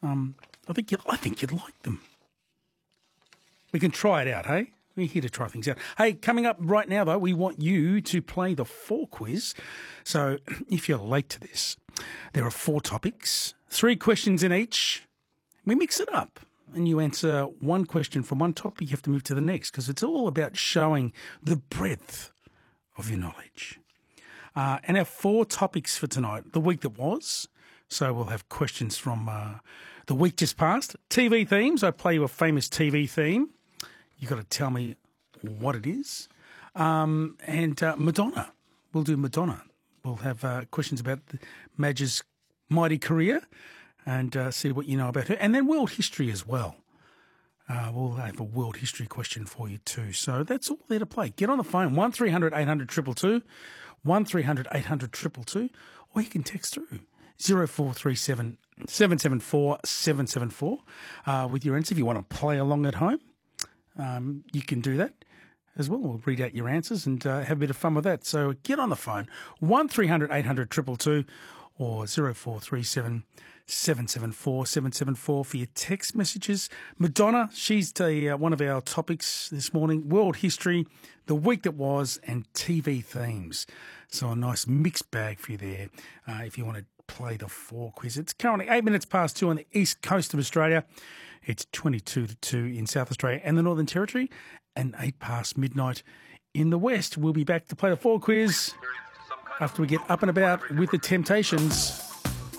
I think you'd like them. We can try it out, hey? We're here to try things out. Hey, coming up right now, though, we want you to play the 4 quiz. So if you're late to this, there are 4 topics, 3 questions in each. We mix it up and you answer one question from one topic, you have to move to the next because it's all about showing the breadth of your knowledge. And our 4 topics for tonight, the week that was. So we'll have questions from the week just past. TV themes, I play you a famous TV theme. You've got to tell me what it is. And Madonna. We'll do Madonna. We'll have questions about Madge's mighty career and see what you know about her. And then world history as well. We'll have a world history question for you too. So that's all there to play. Get on the phone, 1300 800 222, 1300 800 222, or you can text through 0437 774 774 with your answer. If you want to play along at home, you can do that as well. We'll read out your answers and have a bit of fun with that. So get on the phone, 1300 800 222 or 0437 774 774 for your text messages. Madonna, she's one of our topics this morning. World history, the week that was, and TV themes. So a nice mixed bag for you there if you want to play the 4 quiz. It's currently 8 minutes past 2 on the east coast of Australia. It's 22 to 2 in South Australia and the Northern Territory, and 8 past midnight in the west. We'll be back to play the 4 quiz after we get up and about with the Temptations.